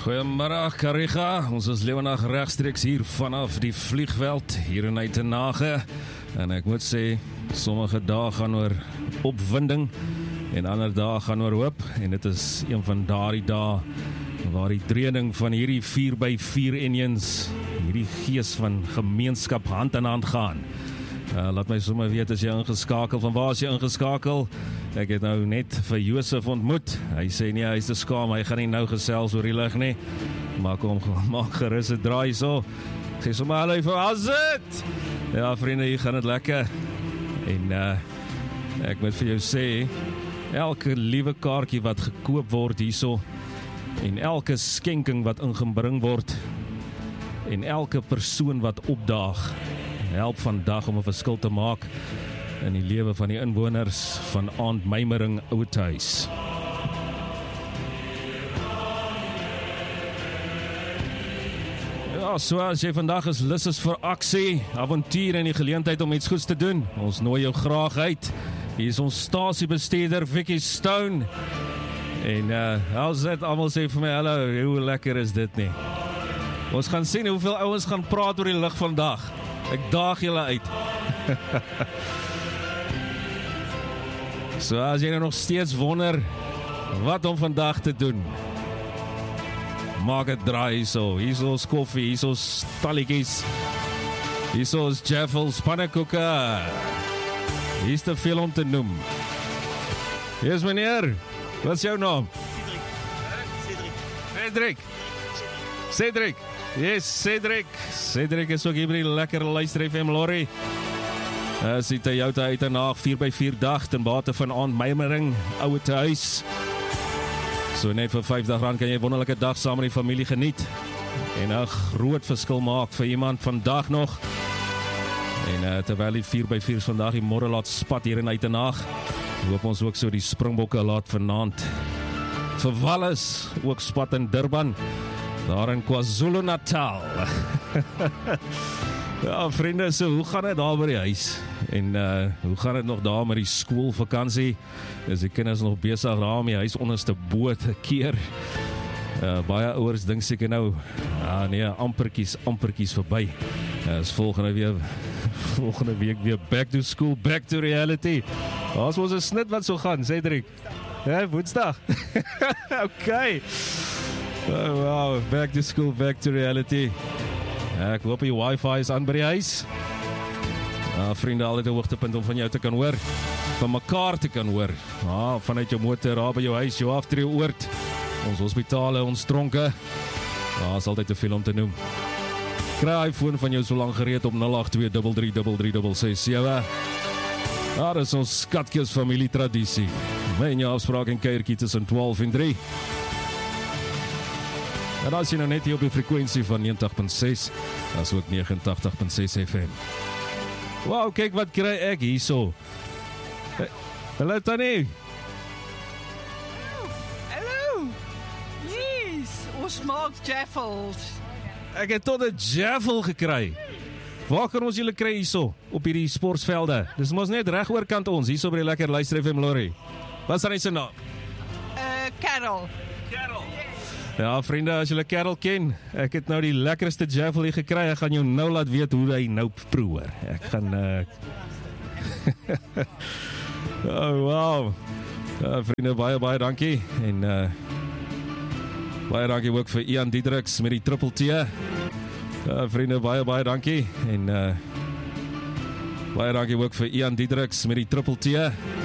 Goeiemiddag Kariga, ons is lewendig regstreeks hier vanaf die vliegveld hier in Uitenhage. En ek moet sê, sommige dae gaan oor opwinding en ander dae gaan oor hoop. En dit is een van daardie dae waar die training van hierdie 4x4 Indians, hierdie gees van gemeenskap hand in hand gaan. Laat my sommer weet as jy ingeskakel, van waar is jy ingeskakel? Ek het nou net vir Josef ontmoet. Hy sê nie, hy is te skaam, hy gaan nie nou gesels oor die lig nie. Maar kom, maak gerus 'n draai so. Ek sê sommer hallo vir Azit. Ja vriende, hier gaan dit lekker. En ek moet vir jou sê, elke liewe kaartjie wat gekoop word hierso, en elke skenking wat ingebring word, en elke persoon wat opdaag, help vandag om 'n verskil te maak in die lewe van die inwoners van Aandmeimering Oudtshoorn. Ja, so as jy vandag is lus is vir aksie, avontuur en die geleentheid om iets goeds te doen, ons nooi jou graag uit. Hier is ons stasiebestuurder Vicky Stone. En how's dit? Almal sê vir my, hallo, hoe lekker is dit nie? Ons gaan sien hoeveel ouens gaan praat oor die lig vandag. Ek daag julle uit. So as jy nou nog steeds wonder wat om vandag te doen, maak 'n draai hierso. Hierso is koffie, hierso is talletjies, hierso is Jeffels, pannekoeke. Hier is te veel om te noem. Yes meneer, wat is jou naam? Cedric. Yes, Cedric is ook hier by die lekker luister FM lorry. Is die Toyota Uitenhage 4x4 dag ten bate van Aandmeimering Oudtshoorn. So net vir R50 kan jy 'n wonderlike dag saam met die familie geniet en 'n groot verskil maak vir iemand vandag nog. En terwyl die 4x4 vandag die môre laat spat hier in Uitenhage, hoop ons ook so die Springbokke laat vanaand vir Wallis ook spat in Durban, daar in KwaZulu-Natal. Ja, vriende, so hoe gaan dit daar by die huis? En hoe gaan dit nog daar met die skoolvakansie? Is die kinders nog besig daar om die huis onderste bo te keer? Baie ouers dink seker nou, nee, amperkies verby. Is volgende week weer back to school, back to reality. As ons 'n snit wat so gaan, Cedric. Ja, Woensdag. Okay. Oh, wow, back to school, back to reality. Ek hoop die wifi is aan by die huis. Vriende, altyd 'n hoogtepunt om van jou te kan hoor, van mekaar te kan hoor. Vanuit jou motor, daar by jou huis, jou aftreeoord, ons hospitale, ons tronke. Is altyd te veel om te noem. Kry iPhone van jou so lank gereed op 082333366. Daar is ons skatkis familietradisie. My en jou afspraak en kuiertjie tussen 12 en 3. En as jy nou net hier op die frekwensie van 90.6, as ook 89.6 FM. Wow, kyk wat kry ek hierso. Hallo Tannie. Hallo. Yes, ons maak Jeffels. Ek het tot 'n Jaffel gekry. Waar kan ons julle kry hierso op hierdie sportvelde? Dis mos net reg oorkant ons hierso by die lekker luister FM lorry. Wat is dan sy naam? Carol. Ja, vriende, as julle Carol ken, ek het nou die lekkerste Jaffel hier gekry. Ek gaan jou nou laat weet hoe hy nou proe. Ek gaan oh, wow. Vriende, baie dankie. En baie dankie ook vir Ian Diedriks met die triple T. Vriende, baie dankie. En baie dankie ook vir Ian Diedriks met die triple T.